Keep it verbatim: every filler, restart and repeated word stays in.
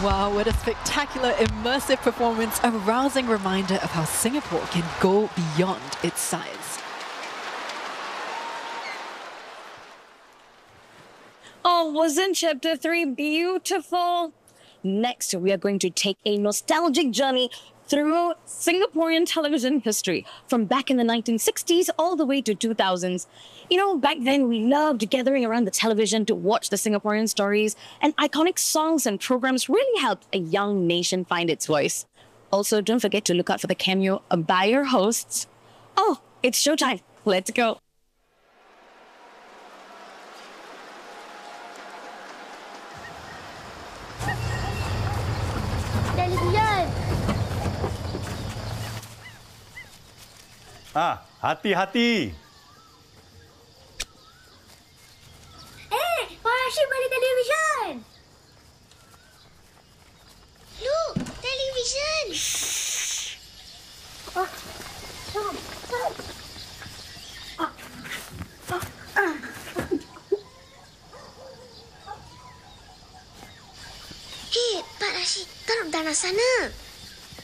Wow, what a spectacular, immersive performance, a rousing reminder of how Singapore can go beyond its size. Oh, wasn't Chapter three beautiful? Next, we are going to take a nostalgic journey through Singaporean television history, from back in the nineteen sixties all the way to two thousands. You know, back then we loved gathering around the television to watch the Singaporean stories, and iconic songs and programs really helped a young nation find its voice. Also, don't forget to look out for the cameo by your hosts. Oh, it's showtime. Let's go. Television. Ah, hati-hati. Eh, Pak Hashim balik television. Look, television. Oh, stop, stop. Ah, ah, ah. Hei, Pak Rashid, taruh dalam sana.